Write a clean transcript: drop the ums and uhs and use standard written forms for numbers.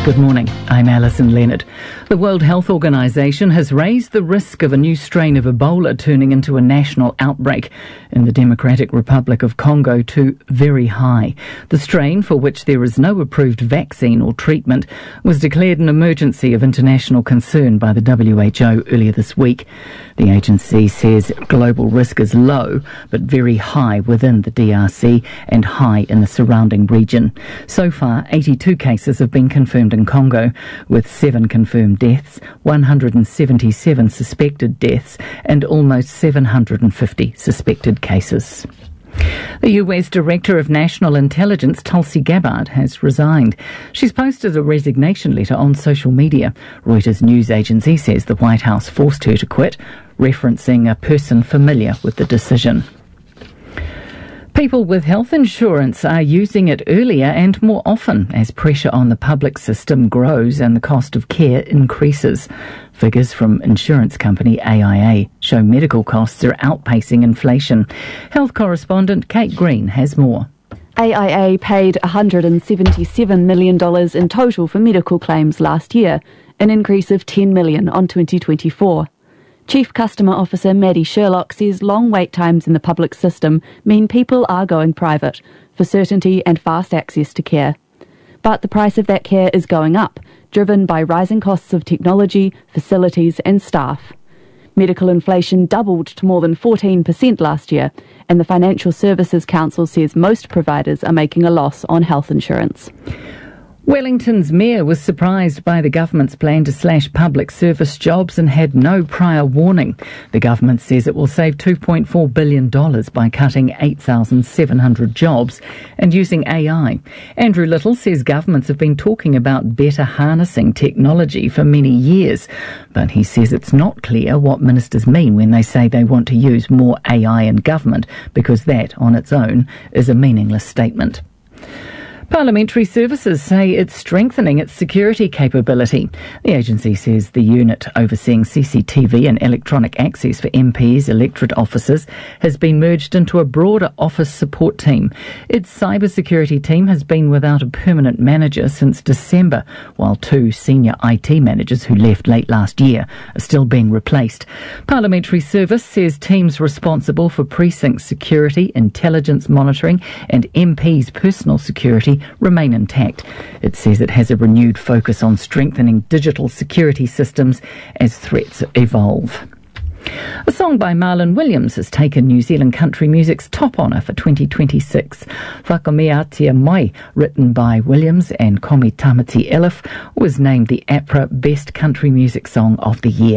Good morning, I'm Alison Leonard. The World Health Organization has raised the risk of a new strain of Ebola turning into a national outbreak in the Democratic Republic of Congo to very high. The strain, for which there is no approved vaccine or treatment, was declared an emergency of international concern by the WHO earlier this week. The agency says global risk is low, but very high within the DRC and high in the surrounding region. So far, 82 cases have been confirmed in Congo, with 7 confirmed deaths, 177 suspected deaths, and almost 750 suspected cases. The US Director of National Intelligence, Tulsi Gabbard, has resigned. She's posted a resignation letter on social media. Reuters news agency says the White House forced her to quit, referencing a person familiar with the decision. People with health insurance are using it earlier and more often as pressure on the public system grows and the cost of care increases. Figures from insurance company AIA show medical costs are outpacing inflation. Health correspondent Kate Green has more. AIA paid $177 million in total for medical claims last year, an increase of $10 million on 2024. Chief Customer Officer Maddie Sherlock says long wait times in the public system mean people are going private for certainty and fast access to care. But the price of that care is going up, driven by rising costs of technology, facilities and staff. Medical inflation doubled to more than 14% last year, and the Financial Services Council says most providers are making a loss on health insurance. Wellington's mayor was surprised by the government's plan to slash public service jobs and had no prior warning. The government says it will save $2.4 billion by cutting 8,700 jobs and using AI. Andrew Little says governments have been talking about better harnessing technology for many years, but he says it's not clear what ministers mean when they say they want to use more AI in government, because that on its own is a meaningless statement. Parliamentary Services say it's strengthening its security capability. The agency says the unit overseeing CCTV and electronic access for MPs, electorate officers, has been merged into a broader office support team. Its cybersecurity team has been without a permanent manager since December, while 2 senior IT managers who left late last year are still being replaced. Parliamentary Service says teams responsible for precinct security, intelligence monitoring and MPs' personal security remain intact. It says it has a renewed focus on strengthening digital security systems as threats evolve. A song by Marlon Williams has taken New Zealand country music's top honour for 2026. Whakameatia Mai, written by Williams and Komi Tamati Elif, was named the APRA Best Country Music Song of the Year.